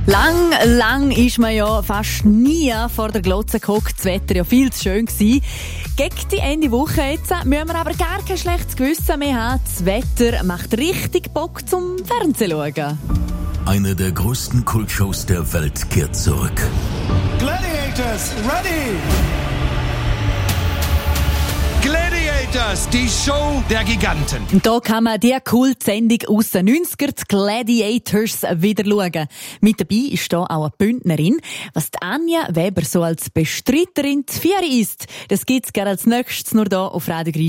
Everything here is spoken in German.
Lang ist man ja fast nie vor der Glotze gehockt. Das Wetter ja viel zu schön gewesen. Gegen die Ende Woche jetzt müssen wir aber gar kein schlechtes Gewissen mehr haben. Das Wetter macht richtig Bock zum Fernsehen schauen. Eine der größten Kultshows der Welt kehrt zurück. Gladiators, ready! Gladiators, die Show der Giganten. Und da kann man die Kult-Sendung aus den 90ern, die Gladiators, wieder schauen. Mit dabei ist da auch eine Bündnerin. Was die Anja Weber so als Bestreiterin zu Vieri ist, das gibt's gerne als nächstes nur da auf Radio 3.